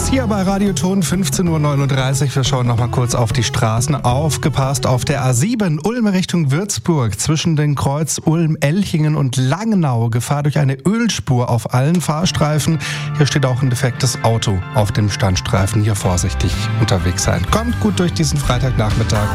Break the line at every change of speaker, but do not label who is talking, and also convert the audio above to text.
News hier bei Radioton 15:39 Uhr. Wir schauen noch mal kurz auf die Straßen. Aufgepasst auf der A7 Ulm Richtung Würzburg zwischen den Kreuz Ulm, Elchingen und Langnau. Gefahr durch eine Ölspur auf allen Fahrstreifen. Hier steht auch ein defektes Auto auf dem Standstreifen. Hier vorsichtig unterwegs sein. Kommt gut durch diesen Freitagnachmittag.